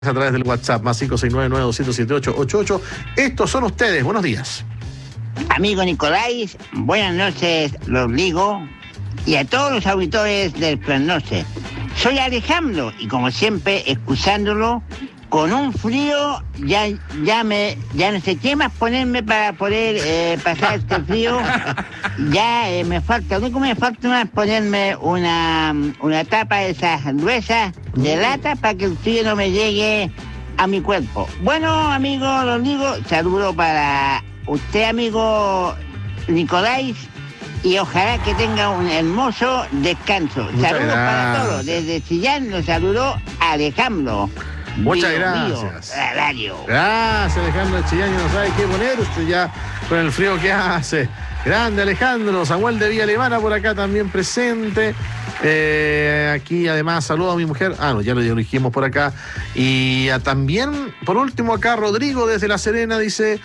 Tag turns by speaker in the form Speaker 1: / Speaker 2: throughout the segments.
Speaker 1: A través del WhatsApp, más 569-9278-88. Estos son ustedes, buenos días.
Speaker 2: Amigo Nicolás, buenas noches, Rodrigo, y a todos los auditores del Plan Noche. Soy Alejandro, y como siempre, escuchándolo, con un frío, ya no sé qué más ponerme para poder pasar este frío. Ya me falta, lo único que me falta más ponerme una tapa de esas gruesas de lata para que el frío no me llegue a mi cuerpo. Bueno, amigo Rodrigo, saludo para usted, amigo Nicolás, y ojalá que tenga un hermoso descanso. Saludos para todos. Desde Chillán los saludó Alejandro.
Speaker 1: Muchas gracias. Gracias, Alejandro Chillán, no sabe qué poner usted ya con el frío que hace. Grande Alejandro. Samuel de Villa Alemana por acá también presente. Aquí además saludo a mi mujer. No, ya lo dijimos por acá. Y también, por último, acá Rodrigo desde La Serena dice: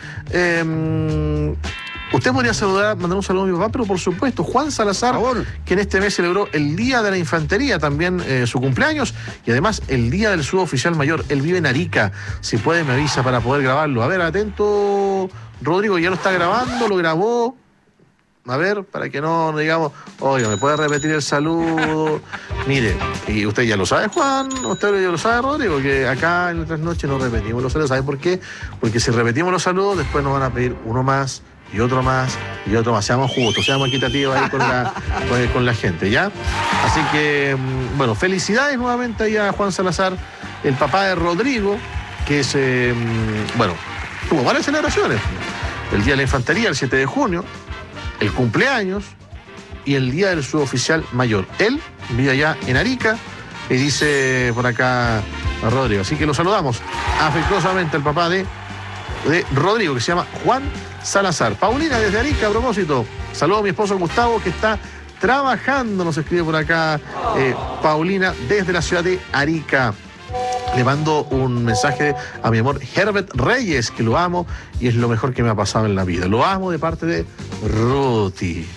Speaker 1: usted podría mandar un saludo a mi papá, pero por supuesto, Juan Salazar, que en este mes celebró el Día de la Infantería, también su cumpleaños, y además el Día del Suboficial Mayor. Él vive en Arica. Si puede, me avisa para poder grabarlo. A ver, atento, Rodrigo, ya lo está grabando, lo grabó. A ver, para que no digamos, oye, ¿me puede repetir el saludo? Mire, y usted ya lo sabe, Juan, usted ya lo sabe, Rodrigo, que acá en otras noches no repetimos los saludos. ¿Sabe por qué? Porque si repetimos los saludos, después nos van a pedir uno más, y otro más, y otro más. Seamos justos, seamos equitativos ahí con la gente, ¿ya? Así que, bueno, felicidades nuevamente ahí a Juan Salazar, el papá de Rodrigo, que es, tuvo varias celebraciones. El Día de la Infantería, el 7 de junio, el cumpleaños y el Día del Suboficial Mayor. Él vive allá en Arica y dice por acá a Rodrigo. Así que lo saludamos afectuosamente al papá de Rodrigo, que se llama Juan Salazar. Paulina desde Arica, a propósito. Saludo a mi esposo Gustavo, que está trabajando, nos escribe por acá Paulina desde la ciudad de Arica. Le mando un mensaje a mi amor Herbert Reyes, que lo amo y es lo mejor que me ha pasado en la vida. Lo amo de parte de Ruti.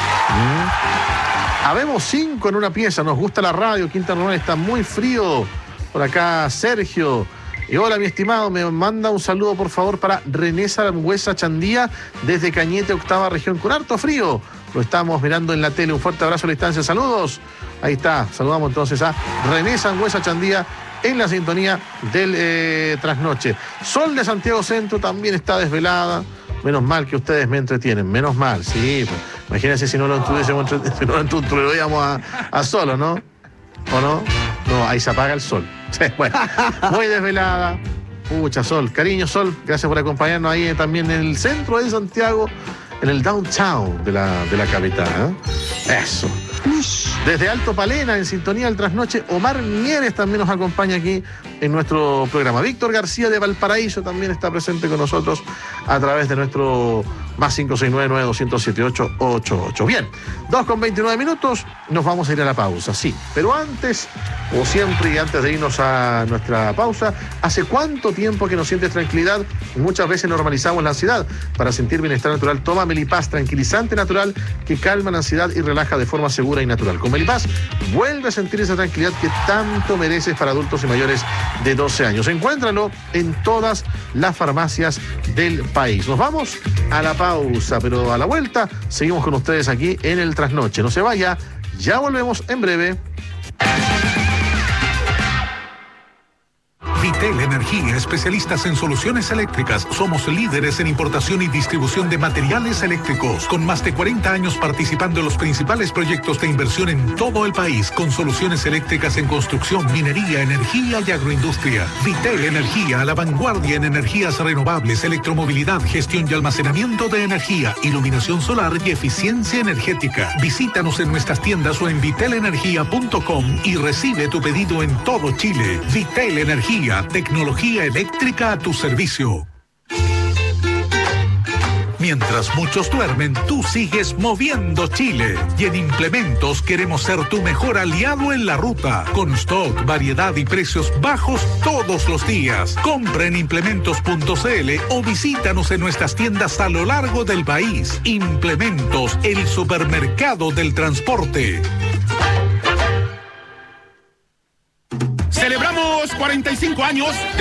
Speaker 1: Habemos 5 en una pieza, nos gusta la radio, Quinta Normal está muy frío. Por acá Sergio. Y hola, mi estimado, me manda un saludo por favor para René Sangüesa Chandía desde Cañete, octava región, con harto frío. Lo estamos mirando en la tele. Un fuerte abrazo a la distancia. Saludos. Ahí está. Saludamos entonces a René Sangüesa Chandía en la sintonía del Trasnoche. Sol de Santiago Centro también está desvelada. Menos mal que ustedes me entretienen. Menos mal, sí. Pues, imagínense si no lo introducíamos a Solo, ¿no? ¿O no? No, ahí se apaga el sol. Bueno, muy desvelada. Pucha, Sol. Cariño, Sol. Gracias por acompañarnos ahí también en el centro de Santiago, en el downtown de la capital. Eso. Desde Alto Palena, en sintonía del Trasnoche, Omar Mieres también nos acompaña aquí en nuestro programa. Víctor García de Valparaíso también está presente con nosotros a través de nuestro más 569-9278-88. Bien, 2:29, nos vamos a ir a la pausa, sí. Pero antes, como siempre, y antes de irnos a nuestra pausa, ¿hace cuánto tiempo que no sientes tranquilidad? Muchas veces normalizamos la ansiedad. Para sentir bienestar natural, toma Melipaz, tranquilizante natural que calma la ansiedad y relaja de forma segura y natural. Con Melipaz, vuelve a sentir esa tranquilidad que tanto mereces para adultos y mayores de 12 años. Encuéntralo en todas las farmacias del país. Nos vamos a la pausa, pero a la vuelta seguimos con ustedes aquí en el Trasnoche. No se vaya, ya volvemos en breve.
Speaker 3: Vitel Energía, especialistas en soluciones eléctricas. Somos líderes en importación y distribución de materiales eléctricos, con más de 40 años participando en los principales proyectos de inversión en todo el país, con soluciones eléctricas en construcción, minería, energía y agroindustria. Vitel Energía, a la vanguardia en energías renovables, electromovilidad, gestión y almacenamiento de energía, iluminación solar y eficiencia energética. Visítanos en nuestras tiendas o en vitelenergia.com y recibe tu pedido en todo Chile. Vitel Energía, tecnología eléctrica a tu servicio. Mientras muchos duermen, tú sigues moviendo Chile. Y en Implementos queremos ser tu mejor aliado en la ruta. Con stock, variedad y precios bajos todos los días. Compra en implementos.cl o visítanos en nuestras tiendas a lo largo del país. Implementos, el supermercado del transporte.
Speaker 4: ¡Celebramos 40 45 años